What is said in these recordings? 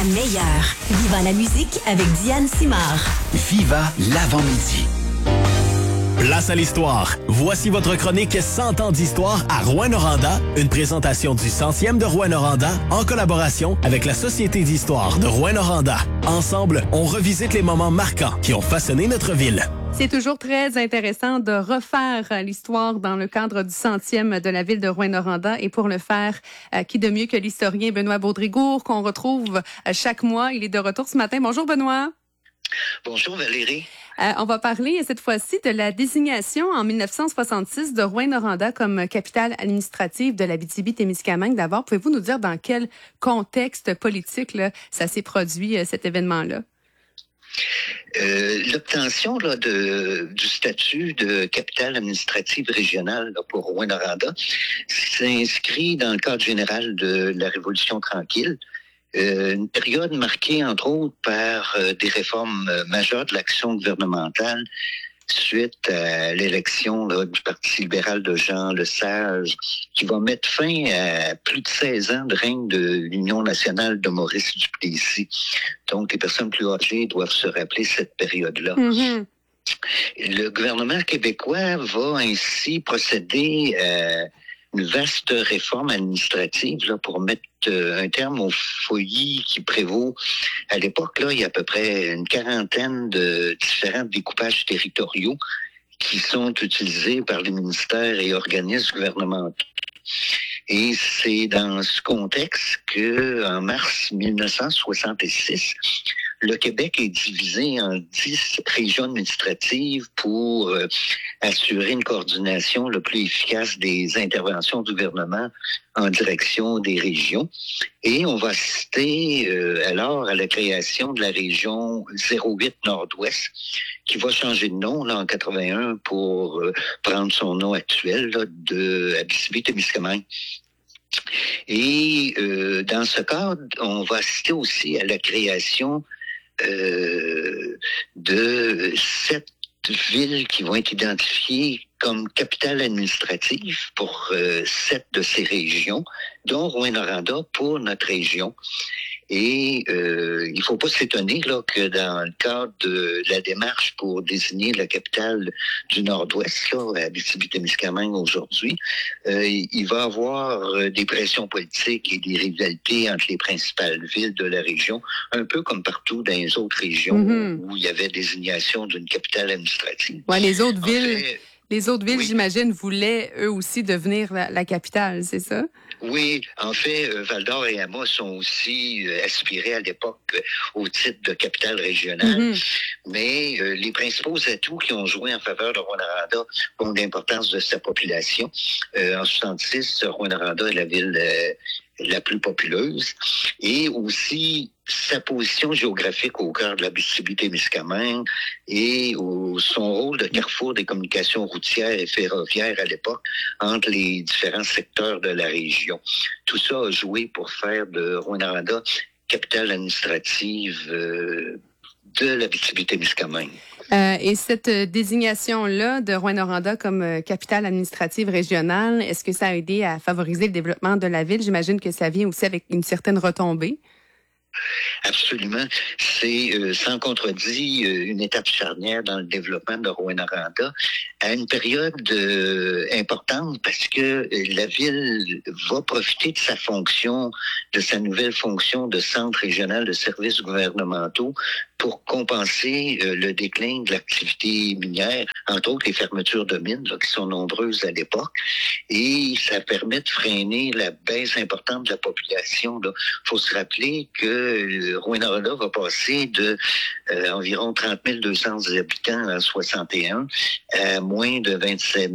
la meilleure. Viva la musique avec Diane Simard. Viva l'avant-midi. Place à l'histoire. Voici votre chronique 100 ans d'histoire à Rouyn-Noranda, une présentation du 100e de Rouyn-Noranda en collaboration avec la Société d'histoire de Rouyn-Noranda. Ensemble, on revisite les moments marquants qui ont façonné notre ville. C'est toujours très intéressant de refaire l'histoire dans le cadre du 100e de la ville de Rouyn-Noranda. Et pour le faire, qui de mieux que l'historien Benoît Baudrigourt, qu'on retrouve chaque mois. Il est de retour ce matin. Bonjour Benoît. Bonjour Valérie. On va parler cette fois-ci de la désignation en 1966 de Rouyn-Noranda comme capitale administrative de l'Abitibi-Témiscamingue. D'abord, pouvez-vous nous dire dans quel contexte politique là, ça s'est produit, cet événement-là? L'obtention du statut de capitale administrative régionale pour Rouyn-Noranda s'inscrit dans le cadre général de la Révolution tranquille. Une période marquée, entre autres, par des réformes majeures de l'action gouvernementale suite à l'élection du Parti libéral de Jean Lesage, qui va mettre fin à plus de 16 ans de règne de l'Union nationale de Maurice Duplessis. Donc, les personnes plus âgées doivent se rappeler cette période-là. Mm-hmm. Le gouvernement québécois va ainsi procéder à une vaste réforme administrative là, pour mettre un terme au fouillis qui prévaut. À l'époque, là, il y a à peu près une quarantaine de différents découpages territoriaux qui sont utilisés par les ministères et organismes gouvernementaux. Et c'est dans ce contexte que, en mars 1966, le Québec est divisé en 10 régions administratives pour assurer une coordination le plus efficace des interventions du gouvernement en direction des régions. Et on va assister alors à la création de la région 08 Nord-Ouest, qui va changer de nom là, en 81 pour prendre son nom actuel là, de Abitibi-Témiscamingue. Et dans ce cadre, on va assister aussi à la création de 7 villes qui vont être identifiées comme capitale administrative pour 7 de ces régions, dont Rouyn-Noranda pour notre région. Et il ne faut pas s'étonner là, que dans le cadre de la démarche pour désigner la capitale du Nord-Ouest, là, à Abitibi-Témiscamingue aujourd'hui, il va y avoir des pressions politiques et des rivalités entre les principales villes de la région, un peu comme partout dans les autres régions où il y avait désignation d'une capitale administrative. Ouais, les autres villes, oui. J'imagine, voulaient eux aussi devenir la capitale, c'est ça? Oui, en fait, Val-d'Or et Amos ont aussi aspiré à l'époque au titre de capitale régionale, mais les principaux atouts qui ont joué en faveur de Rouyn-Noranda ont l'importance de sa population. En 1966, Rouyn-Noranda est la ville la plus populeuse et aussi sa position géographique au cœur de l'Abitibi-Témiscamingue et son rôle de carrefour des communications routières et ferroviaires à l'époque entre les différents secteurs de la région. Tout ça a joué pour faire de Rouyn-Noranda capitale administrative de l'Abitibi-Témiscamingue. Et cette désignation-là de Rouyn-Noranda comme capitale administrative régionale, est-ce que ça a aidé à favoriser le développement de la ville? J'imagine que ça vient aussi avec une certaine retombée. Absolument. C'est, sans contredit, une étape charnière dans le développement de Rouyn-Noranda à une période importante parce que la ville va profiter de sa fonction, de sa nouvelle fonction de centre régional de services gouvernementaux pour compenser le déclin de l'activité minière, entre autres les fermetures de mines là, qui sont nombreuses à l'époque. Et ça permet de freiner la baisse importante de la population. Il faut se rappeler que Rouyn-Noranda va passer de environ 30 200 habitants en 61 à moins de 27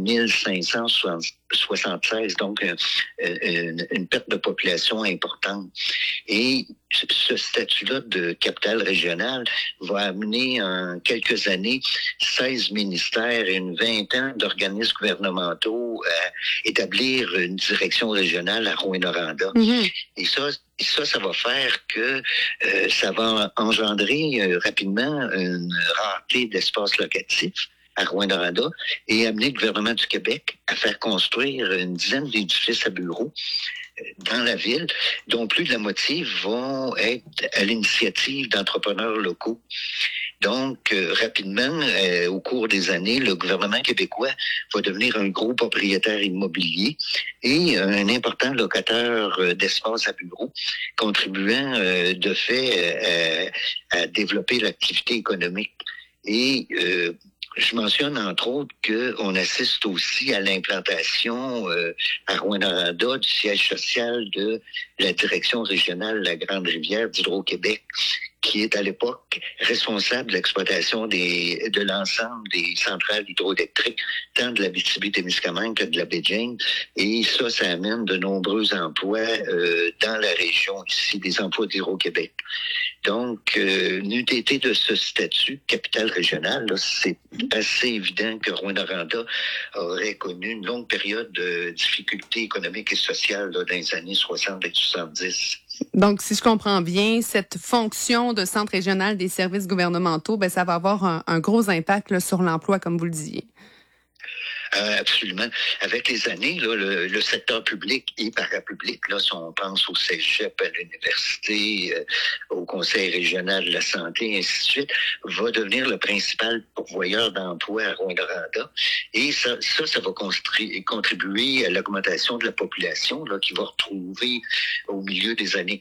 576, donc une perte de population importante. Et ce statut-là de capitale régionale va amener en quelques années 16 ministères et une vingtaine d'organismes gouvernementaux à établir une direction régionale à Rouyn-Noranda. Et ça va faire que ça va engendrer rapidement une rareté d'espace locatif à Rouyn-Noranda et amener le gouvernement du Québec à faire construire une dizaine d'édifices à bureaux dans la ville, dont plus de la moitié vont être à l'initiative d'entrepreneurs locaux. Donc, rapidement, au cours des années, le gouvernement québécois va devenir un gros propriétaire immobilier et un important locataire d'espaces à bureaux, contribuant de fait à développer l'activité économique. Et je mentionne entre autres qu'on assiste aussi à l'implantation à Rouyn-Noranda du siège social de la direction régionale de la Grande Rivière d'Hydro-Québec, qui est à l'époque responsable de l'exploitation de l'ensemble des centrales hydroélectriques, tant de la Abitibi-Témiscamingue que de la Baie-James. Et ça amène de nombreux emplois dans la région ici, des emplois d'Hydro-Québec. Donc, n'eût été de ce statut capitale régionale, là, c'est assez évident que Rouyn-Noranda aurait connu une longue période de difficultés économiques et sociales là, dans les années 60 et 70. Donc, si je comprends bien, cette fonction de centre régional des services gouvernementaux, ben, ça va avoir un gros impact là, sur l'emploi, comme vous le disiez. Absolument. Avec les années, là, le secteur public et parapublic, là, si on pense au cégep, à l'université, au conseil régional de la santé, et ainsi de suite, va devenir le principal pourvoyeur d'emplois à Rouyn-Noranda. Et ça va contribuer à l'augmentation de la population, là, qui va retrouver au milieu des années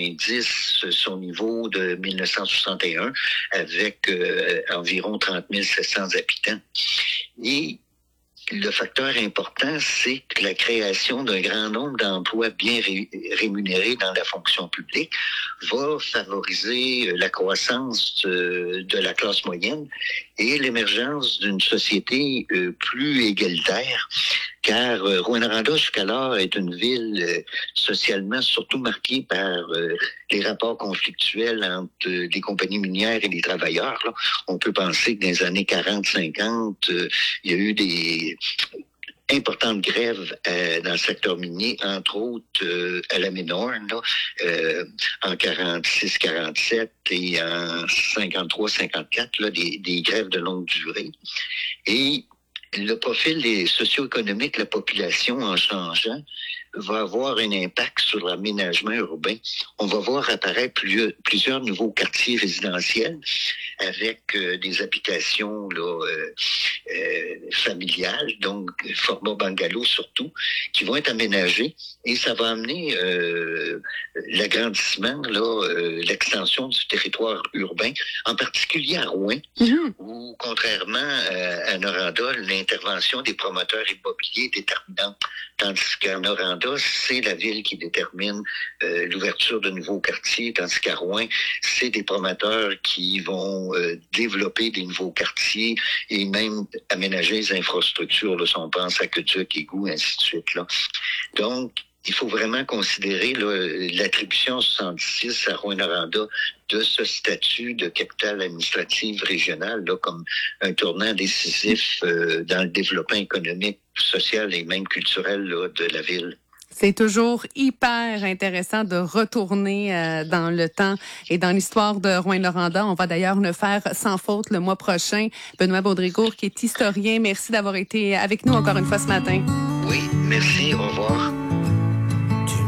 90 son niveau de 1961 avec environ 30 700 habitants. Et le facteur important, c'est la création d'un grand nombre d'emplois bien rémunérés dans la fonction publique va favoriser la croissance de la classe moyenne et l'émergence d'une société plus égalitaire, car Rouyn-Noranda jusqu'alors est une ville socialement surtout marquée par les rapports conflictuels entre les compagnies minières et les travailleurs. Là. On peut penser que dans les années 40-50, il y a eu des importantes grèves dans le secteur minier, entre autres à la Minorne, en 46-47 et en 53-54, des grèves de longue durée. Et le profil socio-économique de la population en changeant va avoir un impact sur l'aménagement urbain. On va voir apparaître plusieurs nouveaux quartiers résidentiels avec des habitations familiales, donc format bungalow surtout, qui vont être aménagés et ça va amener l'agrandissement, l'extension du territoire urbain, en particulier à Rouyn, où contrairement à Noranda, l'intervention des promoteurs immobiliers est déterminante, tandis qu'à Noranda, c'est la ville qui détermine l'ouverture de nouveaux quartiers, tandis qu'à Rouyn, c'est des promoteurs qui vont développer des nouveaux quartiers et même aménager les infrastructures, là, si on pense à aqueduc, égout, ainsi de suite. Là. Donc, il faut vraiment considérer l'attribution en 1966 à Rouyn-Noranda de ce statut de capitale administrative régionale là, comme un tournant décisif dans le développement économique, social et même culturel là, de la ville. C'est toujours hyper intéressant de retourner dans le temps et dans l'histoire de Rouyn-Noranda. On va d'ailleurs le faire sans faute le mois prochain. Benoît Baudricourt, qui est historien, merci d'avoir été avec nous encore une fois ce matin. Oui, merci. Au revoir.